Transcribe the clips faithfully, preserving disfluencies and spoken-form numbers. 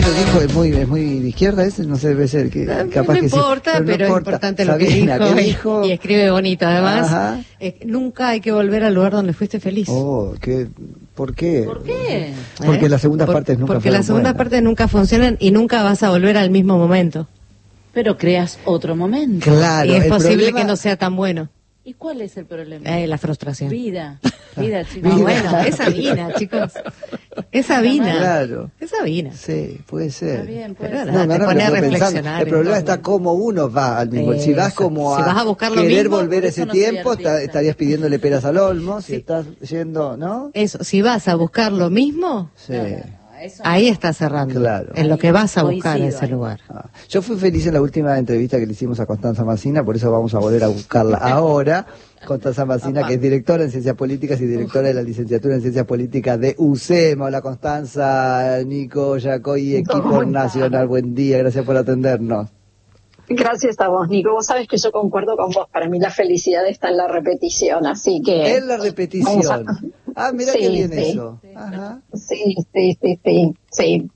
lo dijo, es muy, es muy de izquierda ese, no sé, debe ser que no, capaz no que importa, sí, pero, pero no es importa. importante Sabina, lo que dijo, ¿qué y, dijo? y escribe bonito además. Eh, nunca hay que volver al lugar donde fuiste feliz. Oh, ¿qué? ¿Por qué? ¿Por qué? Porque ¿Eh? las segundas Por, partes nunca Porque fueron las segundas buenas. partes nunca funcionan y nunca vas a volver al mismo momento. Pero creas otro momento. Claro, y es el posible problema... que no sea tan bueno. ¿Y cuál es el problema? Eh, la frustración. Vida. Vida, chicos. No, bueno, es Sabina, chicos. Es Sabina. Claro. Es Sabina. Sí, puede ser. Está bien, puede Pero ser. nada, No, te no, pone me a lo estoy reflexionar. pensando. El y problema todo. está cómo uno va al mismo. Si vas Eso. como Si a vas a buscar lo querer mismo, volver por ese eso no soy tiempo, artista. ta- estarías pidiéndole peras al olmo. Si Sí. estás yendo, ¿no? Eso, si vas a buscar lo mismo, Sí. No, no, no, eso no. ahí estás cerrando. Claro. En lo que vas a buscar Coincido en ese ahí. lugar. Ah, yo fui feliz en la última entrevista que le hicimos a Constanza Massina, por eso vamos a volver a buscarla ahora. Constanza Massina, Apá. que es directora en Ciencias Políticas y directora de la licenciatura en Ciencias Políticas de U C E M. Hola Constanza, Nico, Jaco y equipo ¿Cómo estás? nacional. Buen día, gracias por atendernos. Gracias a vos, Nico. Vos sabés que yo concuerdo con vos. Para mí la felicidad está en la repetición, así que... En la repetición. vamos a- Ah, mira Sí, qué bien sí. eso. Ajá. Sí, sí, sí, sí, sí.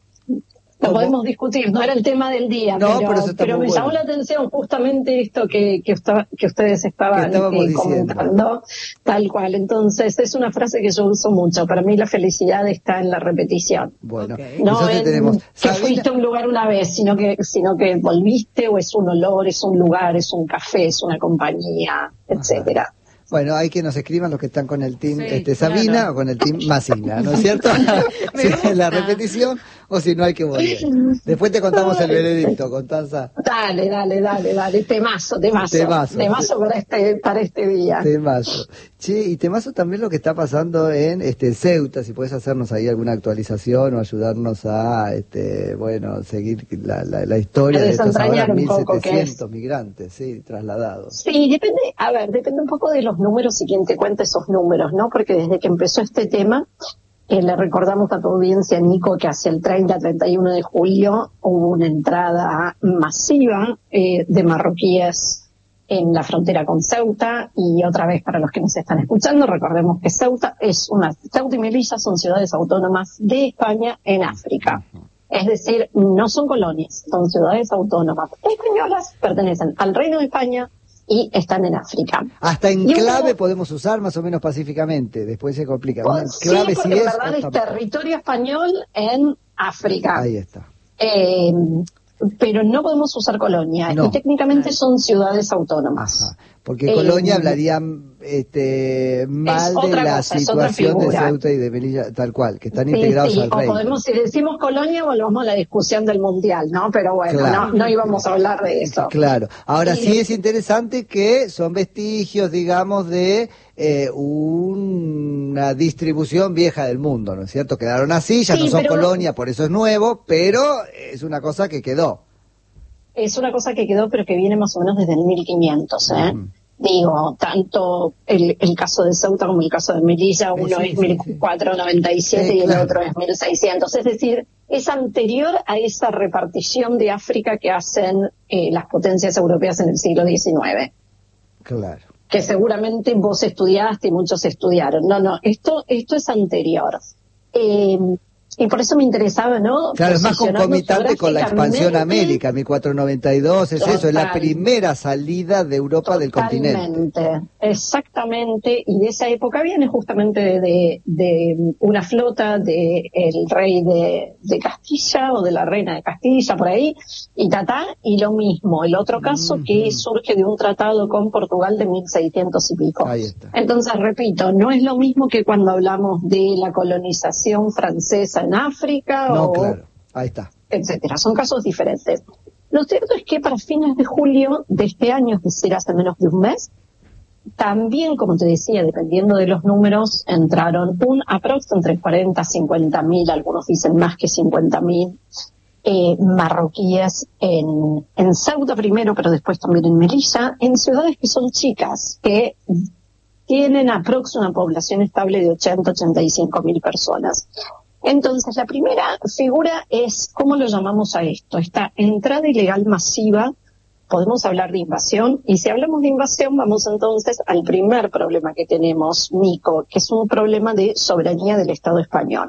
Lo ¿Cómo? podemos discutir, no era el tema del día, No, pero, pero eso está pero muy me llamó bueno. la atención justamente esto que, que, usta- que ustedes estaban Que estábamos eh, diciendo. comentando, tal cual. Entonces, es una frase que yo uso mucho. Para mí la felicidad está en la repetición. Bueno, Ok. No entonces en tenemos que Sabina. fuiste a un lugar una vez, sino que, sino que volviste, o es un olor, es un lugar, es un café, es una compañía, etcétera. Bueno, hay que nos escriban los que están con el team Sí, este, claro. Sabina o con el team Massina, ¿no es cierto? Me Si gusta. es la repetición o si no hay que volver. Después te contamos el veredicto, Constanza. Dale, dale, dale, dale, temazo, temazo, Temazo, temazo sí. para este, para este día. Temazo. Che, y temazo también lo que está pasando en este Ceuta, si puedes hacernos ahí alguna actualización o ayudarnos a, este, bueno, seguir la, la, la historia A de estos desentrañar ahora un mil poco qué setecientos es. migrantes, sí, trasladados. Sí, depende, a ver, depende un poco de los números y quién te cuenta esos números, ¿no? Porque desde que empezó este tema, eh, le recordamos a tu audiencia, Nico, que hacia el treinta, treinta y uno de julio hubo una entrada masiva eh, de marroquíes en la frontera con Ceuta. Y otra vez, para los que nos están escuchando, recordemos que Ceuta es una, Ceuta y Melilla son ciudades autónomas de España en África. Es decir, no son colonias, son ciudades autónomas españolas, pertenecen al Reino de España y están en África. Hasta Y un enclave poco- podemos usar más o menos pacíficamente, después se complica. Un Pues, sí, enclave porque sí en es. verdad o es tampoco. territorio español en África. Ahí está. Eh, pero no podemos usar colonia. No. Y técnicamente son ciudades autónomas. Ajá. Porque Eh, Colonia hablaría este, mal de otra la cosa, es otra situación de figura. Ceuta y de Melilla, tal cual, que están Sí, integrados sí, al o reino. podemos, si decimos colonia, volvamos a la discusión del mundial, ¿no? Pero bueno, Claro. no, no íbamos a hablar de eso. Claro. Ahora Sí. sí es interesante que son vestigios, digamos, de eh, una distribución vieja del mundo, ¿no es cierto? Quedaron así, ya Sí, no son pero- colonia, por eso es nuevo, pero es una cosa que quedó. Es una cosa que quedó, pero que viene más o menos desde el mil quinientos, ¿eh? Ujú. Digo, tanto el, el caso de Ceuta como el caso de Melilla, Sí, uno sí, es sí, mil cuatrocientos noventa y siete Sí, y el claro. otro es mil seiscientos. Es decir, es anterior a esa repartición de África que hacen eh, las potencias europeas en el siglo diecinueve. Claro. Que seguramente vos estudiaste y muchos estudiaron. No, no, esto, esto es anterior. Eh, y por eso me interesaba, ¿no? Claro, es más Posicionarnos concomitante con la expansión a geográficamente. América, mil cuatrocientos noventa y dos, es eso, es la Total. primera salida de Europa del continente. Totalmente, exactamente, y de esa época viene justamente de, de, de una flota del rey de, de Castilla o de la reina de Castilla, por ahí, y tatá, y lo mismo, el otro caso Ujú. que surge de un tratado con Portugal de mil seiscientos y pico. Ahí está. Entonces, repito, no es lo mismo que cuando hablamos de la colonización francesa en África No, o claro, ahí está. etcétera. Son casos diferentes. Lo cierto es que para fines de julio de este año, es decir, hace menos de un mes, también, como te decía, dependiendo de los números, entraron un aprox entre cuarenta, cincuenta mil, algunos dicen más que cincuenta mil, eh, marroquíes en, en Ceuta primero, pero después también en Melilla, en ciudades que son chicas, que tienen aprox una población estable de ochenta, ochenta y cinco mil personas. Entonces, la primera figura es, ¿cómo lo llamamos a esto? Esta entrada ilegal masiva, podemos hablar de invasión, y si hablamos de invasión, vamos entonces al primer problema que tenemos, Nico, que es un problema de soberanía del Estado español.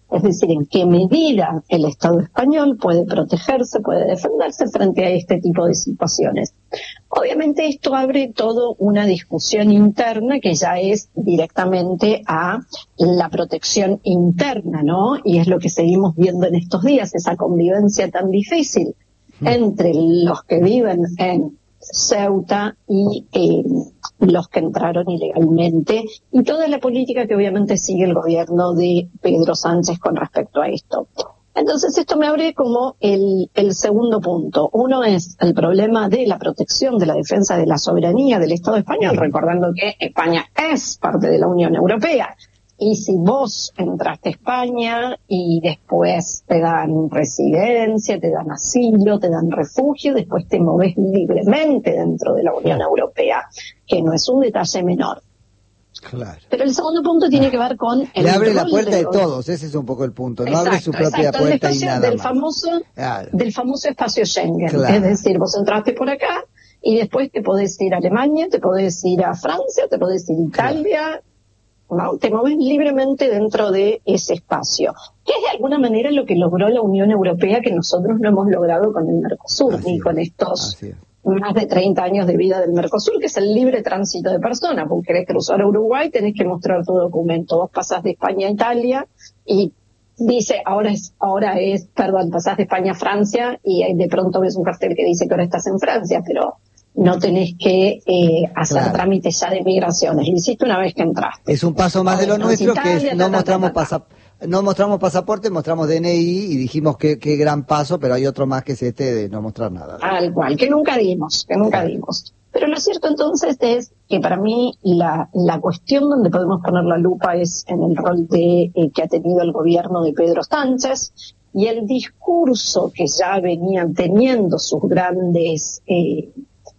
es decir, en qué medida el Estado español puede protegerse, puede defenderse frente a este tipo de situaciones. Obviamente esto abre toda una discusión interna que ya es directamente a la protección interna, ¿no? Y es lo que seguimos viendo en estos días, esa convivencia tan difícil entre los que viven en Ceuta y eh, los que entraron ilegalmente, y toda la política que obviamente sigue el gobierno de Pedro Sánchez con respecto a esto. Entonces esto me abre como el, el segundo punto. Uno es el problema de la protección, de la defensa de la soberanía del Estado español, recordando que España es parte de la Unión Europea. Y si vos entraste a España y después te dan residencia, te dan asilo, te dan refugio, después te moves libremente dentro de la Unión Europea, que no es un detalle menor. Claro. Pero el segundo punto tiene que ver con el Le abre rol la puerta de los... todos, ese es un poco el punto. No exacto, abre su propia exacto, puerta espacio, y nada del más. Famoso, claro. Del famoso espacio Schengen. Claro. Es decir, vos entraste por acá y después te podés ir a Alemania, te podés ir a Francia, te podés ir a Italia... Claro. ¿No? Te mueves libremente dentro de ese espacio, que es de alguna manera lo que logró la Unión Europea, que nosotros no hemos logrado con el Mercosur, así ni es, con estos más de treinta años de vida del Mercosur, que es el libre tránsito de personas. Vos querés cruzar a Uruguay, tenés que mostrar tu documento. Vos pasás de España a Italia y dice, ahora es, ahora es, perdón, pasás de España a Francia y de pronto ves un cartel que dice que ahora estás en Francia, pero no tenés que eh, hacer claro. trámites ya de migraciones, lo hiciste una vez que entraste. Es un paso más de lo nuestro, que es no mostramos pasaporte, no mostramos pasaporte, mostramos D N I y dijimos que qué gran paso, pero hay otro más que es este de no mostrar nada. Tal cual, que nunca dimos, que nunca claro. dimos. Pero lo cierto entonces es que para mí la, la cuestión donde podemos poner la lupa es en el rol de eh, que ha tenido el gobierno de Pedro Sánchez y el discurso que ya venían teniendo sus grandes eh,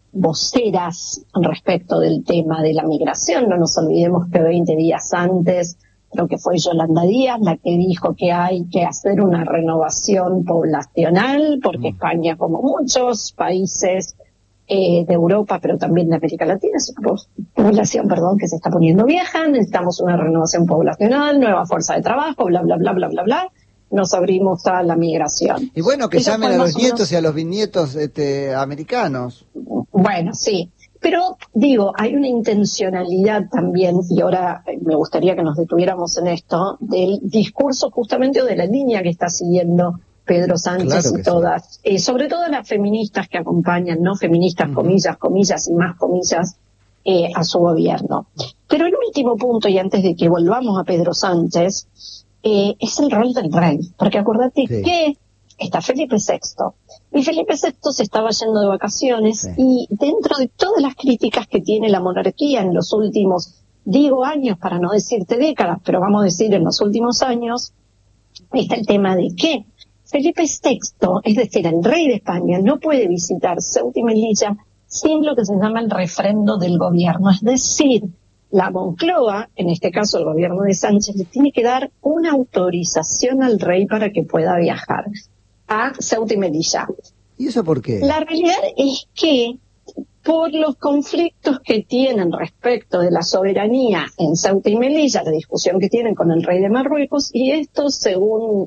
voceras respecto del tema de la migración. No nos olvidemos que veinte días antes creo que fue Yolanda Díaz la que dijo que hay que hacer una renovación poblacional porque mm. España, como muchos países eh, de Europa, pero también de América Latina, es una población, perdón, que se está poniendo vieja, necesitamos una renovación poblacional, nueva fuerza de trabajo, bla, bla, bla, bla, bla, bla. Nos abrimos a la migración. Y bueno, que Eso llamen a los nietos menos... y a los bisnietos este, americanos. Bueno, sí. Pero, digo, hay una intencionalidad también, y ahora me gustaría que nos detuviéramos en esto, del discurso justamente o de la línea que está siguiendo Pedro Sánchez claro y todas, sí. eh, sobre todo las feministas que acompañan, ¿no? Feministas, uh-huh. comillas, comillas y más comillas, eh, a su gobierno. Pero el último punto, y antes de que volvamos a Pedro Sánchez, Eh, es el rol del rey, porque acordate sí. que está Felipe sexto, y Felipe sexto se estaba yendo de vacaciones, sí. y dentro de todas las críticas que tiene la monarquía en los últimos, digo años para no decirte décadas, pero vamos a decir en los últimos años, está el tema de que Felipe sexto, es decir, el rey de España, no puede visitar Ceuta y Melilla sin lo que se llama el refrendo del gobierno, es decir, la Moncloa, en este caso el gobierno de Sánchez, le tiene que dar una autorización al rey para que pueda viajar a Ceuta y Melilla. ¿Y eso por qué? La realidad es que por los conflictos que tienen respecto de la soberanía en Ceuta y Melilla, la discusión que tienen con el rey de Marruecos, y esto según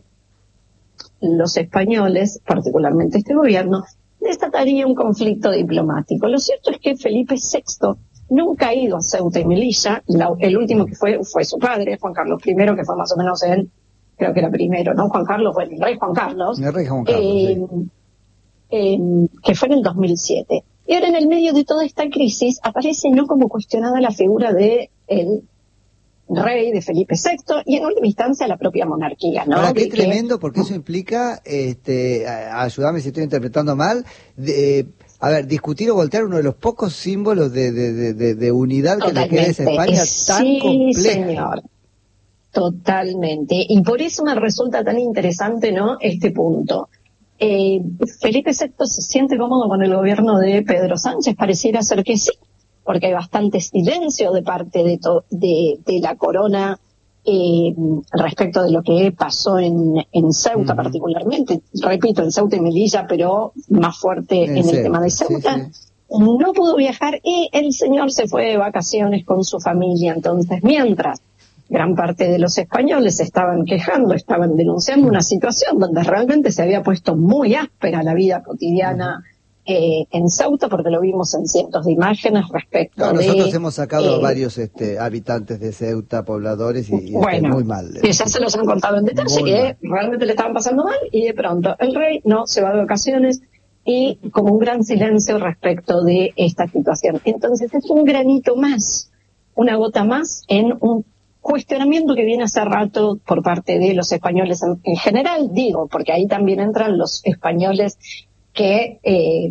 los españoles, particularmente este gobierno, desataría un conflicto diplomático. Lo cierto es que Felipe sexto nunca ha ido a Ceuta y Melilla, la, el último que fue fue su padre, Juan Carlos primero, que fue más o menos él, creo que era primero, ¿no? Juan Carlos, bueno, el rey Juan Carlos, el rey Juan Carlos eh, sí. eh, que fue en el dos mil siete. Y ahora en el medio de toda esta crisis aparece no como cuestionada la figura de el rey, de Felipe sexto, y en última instancia la propia monarquía, ¿no? Ahora, qué de tremendo, que, porque eso implica, este, ayúdame si estoy interpretando mal, de, a ver, discutir o voltear uno de los pocos símbolos de, de, de, de unidad que le queda a esa España es, tan sí, compleja. Señor. Totalmente. Y por eso me resulta tan interesante, ¿no?, este punto. Eh, Felipe sexto se siente cómodo con el gobierno de Pedro Sánchez, pareciera ser que sí, porque hay bastante silencio de parte de, to, de, de la corona eh, respecto de lo que pasó en, en Ceuta, uh-huh. particularmente, repito, en Ceuta y Melilla, pero más fuerte en, en el tema de Ceuta. Sí, sí. No pudo viajar y el señor se fue de vacaciones con su familia. Entonces, mientras gran parte de los españoles estaban quejando, estaban denunciando una situación donde realmente se había puesto muy áspera la vida cotidiana eh, en Ceuta, porque lo vimos en cientos de imágenes respecto no, de... Nosotros hemos sacado eh, varios este, habitantes de Ceuta, pobladores, y, y bueno, este, muy mal. que ya se los han contado en detalle, Muy que mal. realmente le estaban pasando mal, y de pronto el rey no se va de vacaciones, y como un gran silencio respecto de esta situación. Entonces es un granito más, una gota más en un cuestionamiento que viene hace rato por parte de los españoles en, en general, digo, porque ahí también entran los españoles que eh,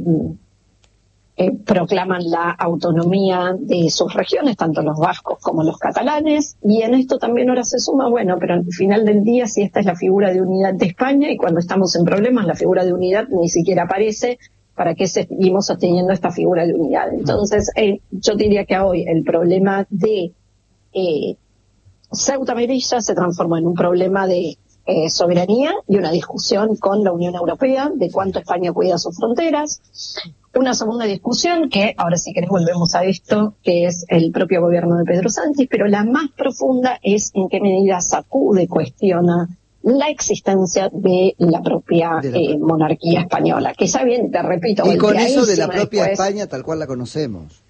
eh, proclaman la autonomía de sus regiones, tanto los vascos como los catalanes, y en esto también ahora se suma, bueno, pero al final del día, si esta es la figura de unidad de España, y cuando estamos en problemas la figura de unidad ni siquiera aparece, ¿para qué seguimos sosteniendo esta figura de unidad? Entonces, eh, yo diría que hoy el problema de eh, Ceuta Melilla se transformó en un problema de eh, soberanía y una discusión con la Unión Europea de cuánto España cuida sus fronteras. Una segunda discusión que, ahora si querés volvemos a esto, que es el propio gobierno de Pedro Sánchez, pero la más profunda es en qué medida sacude, cuestiona la existencia de la propia de la eh, monarquía española, que ya bien, te repito, Y con eso de la golpeadísima propia después. España tal cual la conocemos.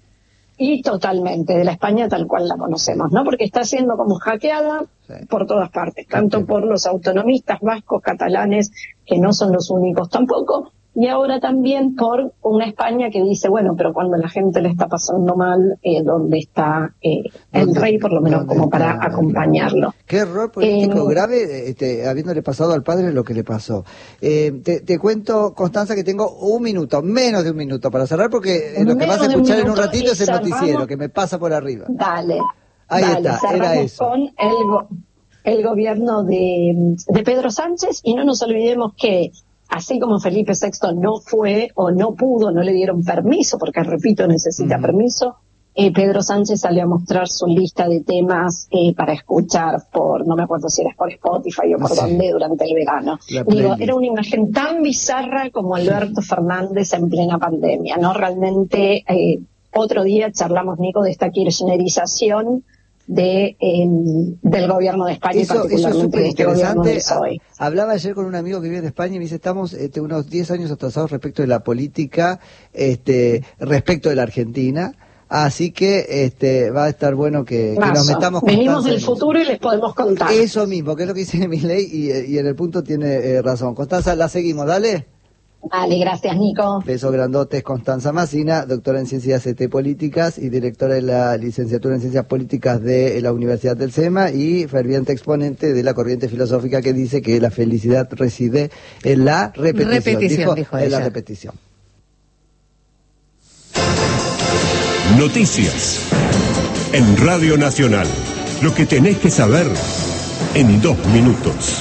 Y totalmente, de la España tal cual la conocemos, ¿no? Porque está siendo como hackeada Sí. por todas partes, tanto Sí. por los autonomistas vascos, catalanes, que no son los únicos tampoco, y ahora también por una España que dice, bueno, pero cuando la gente le está pasando mal, eh, ¿dónde está eh, el ¿Dónde- rey, por lo menos dónde como para está? acompañarlo? Qué error político Eh, grave, este, habiéndole pasado al padre lo que le pasó. Eh, te, te cuento, Constanza, que tengo un minuto, menos de un minuto para cerrar, porque eh, lo que Menos vas a de un escuchar en un minuto ratito y es el cerramos. noticiero, que me pasa por arriba. Dale, Ahí dale, está, era cerramos eso. con el, go- el gobierno de, de Pedro Sánchez, y no nos olvidemos que así como Felipe sexto no fue o no pudo, no le dieron permiso, porque repito, necesita Ujú. permiso, eh, Pedro Sánchez salió a mostrar su lista de temas eh, para escuchar por, no me acuerdo si era por Spotify o por Sí. dónde, durante el verano. La Digo, playlist. era una imagen tan bizarra como Alberto Fernández en plena pandemia, ¿no? Realmente, eh, otro día charlamos, Nico, de esta kirchnerización de, eh, del gobierno de España, y Eso, eso es particularmente súper de este gobierno del interesante. P S O E. Ha- Hablaba ayer con un amigo que vive en España y me dice, estamos este, unos diez años atrasados respecto de la política, este, respecto de la Argentina. Así que este, va a estar bueno que, que nos Mazo. metamos. Venimos Constanza, del en eso. futuro y les podemos contar. Eso mismo, que es lo que dice Milei, y, y en el punto tiene eh, razón. Constanza, la seguimos, dale. Vale, gracias, Nico. Besos grandotes, Constanza Massina, doctora en Ciencias E T Políticas y directora de la licenciatura en Ciencias Políticas de la Universidad del SEMA y ferviente exponente de la corriente filosófica que dice que la felicidad reside en la repetición. Repetición, dijo en la ella. repetición. Noticias. En Radio Nacional. Lo que tenés que saber en dos minutos.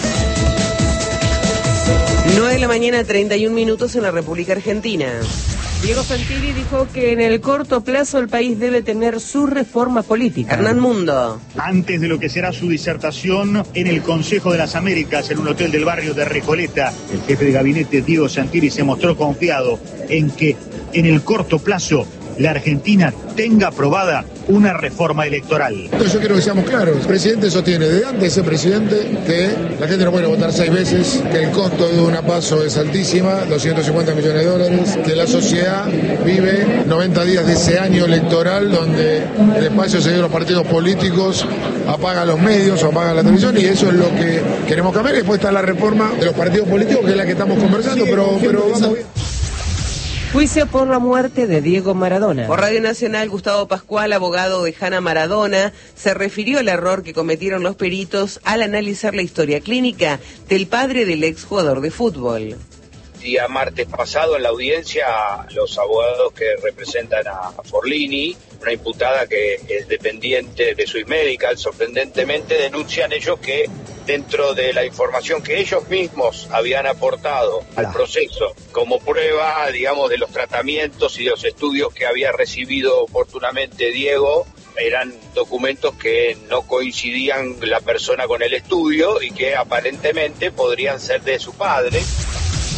nueve de la mañana, treinta y un minutos en la República Argentina. Diego Santilli dijo que en el corto plazo el país debe tener su reforma política. Hernán Mundo. Antes de lo que será su disertación en el Consejo de las Américas, en un hotel del barrio de Recoleta, el jefe de gabinete Diego Santilli se mostró confiado en que en el corto plazo la Argentina tenga aprobada una reforma electoral. Yo quiero que seamos claros. El presidente sostiene desde antes de ser presidente que la gente no puede votar seis veces, que el costo de una paso es altísima, doscientos cincuenta millones de dólares, que la sociedad vive noventa días de ese año electoral donde el espacio se dio a los partidos políticos, apaga los medios o apaga la televisión, y eso es lo que queremos cambiar. Después está la reforma de los partidos políticos, que es la que estamos conversando, pero, pero vamos bien. Juicio por la muerte de Diego Maradona. Por Radio Nacional, Gustavo Pascual, abogado de Hanna Maradona, se refirió al error que cometieron los peritos al analizar la historia clínica del padre del exjugador de fútbol. Día martes pasado en la audiencia, los abogados que representan a Forlini, una imputada que es dependiente de Swiss Medical, sorprendentemente denuncian ellos que dentro de la información que ellos mismos habían aportado al proceso como prueba, digamos, de los tratamientos y de los estudios que había recibido oportunamente Diego, eran documentos que no coincidían la persona con el estudio y que aparentemente podrían ser de su padre.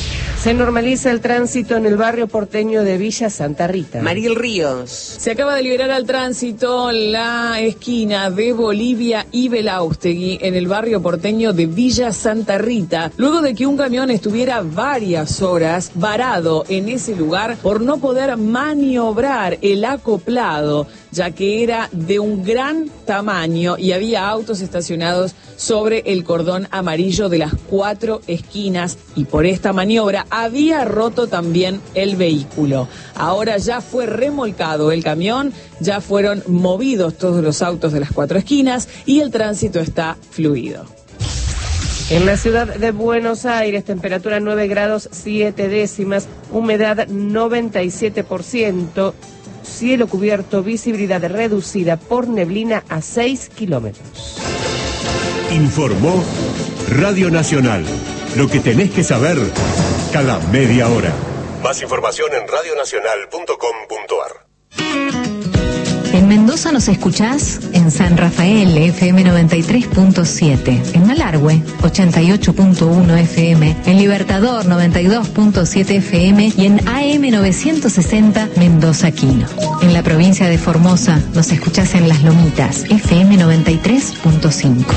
Se normaliza el tránsito en el barrio porteño de Villa Santa Rita. Mariel Ríos. Se acaba de liberar al tránsito la esquina de Bolivia y Belaustegui en el barrio porteño de Villa Santa Rita, luego de que un camión estuviera varias horas varado en ese lugar por no poder maniobrar el acoplado, ya que era de un gran tamaño y había autos estacionados sobre el cordón amarillo de las cuatro esquinas, y por esta maniobra había roto también el vehículo. Ahora ya fue remolcado el camión, ya fueron movidos todos los autos de las cuatro esquinas y el tránsito está fluido. En la ciudad de Buenos Aires, temperatura nueve grados siete décimas, humedad noventa y siete por ciento, cielo cubierto, visibilidad reducida por neblina a seis kilómetros. Informó Radio Nacional. Lo que tenés que saber cada media hora. Más información en radio nacional punto com punto ar. En Mendoza nos escuchás en San Rafael, F M noventa y tres punto siete, en Malargüe, ochenta y ocho punto uno F M, en Libertador, noventa y dos punto siete F M y en A M novecientos sesenta Mendoza Quino. En la provincia de Formosa nos escuchás en Las Lomitas, F M noventa y tres punto cinco.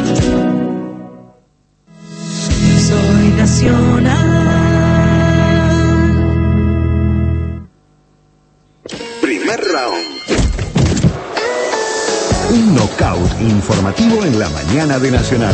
Soy nacional. Primer round. Un knockout informativo en la mañana de Nacional.